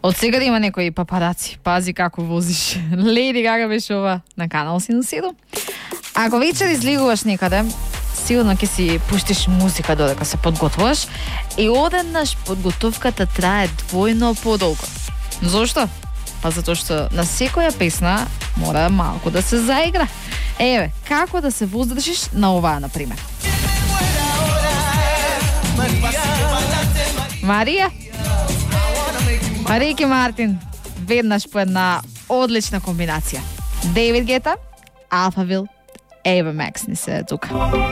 Од сега да има некои папараци. Пази како возиш. Леди Гага беше ова на канал 77. Ако вечер излегуваш некаде, сигурно ќе си пуштиш музика додека се подготвуваш и одеднаш подготовката трае двојно подолго. Зошто? Па затоа што на секоја песна мора малку да се заигра. Еве, како да се воздржиш на оваа, например. Марија? Рики Мартин, веднаш по една одлична комбинација. Дейвид Гета, Алфавил, Ava Max ни се тука.